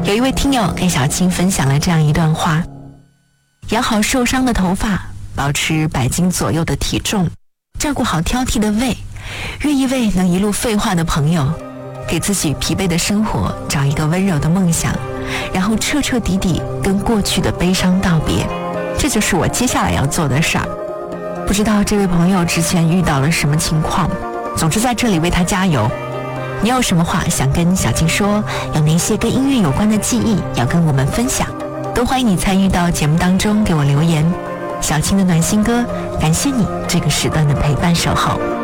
有一位听友给小青分享了这样一段话：养好受伤的头发，保持100斤左右的体重，照顾好挑剔的胃，约一位能一路废话的朋友，给自己疲惫的生活找一个温柔的梦想，然后彻彻底底跟过去的悲伤道别，这就是我接下来要做的事儿。不知道这位朋友之前遇到了什么情况，总之在这里为他加油。你有什么话想跟小青说，有哪些跟音乐有关的记忆要跟我们分享，都欢迎你参与到节目当中给我留言。小青的暖心歌，感谢你这个时段的陪伴守候。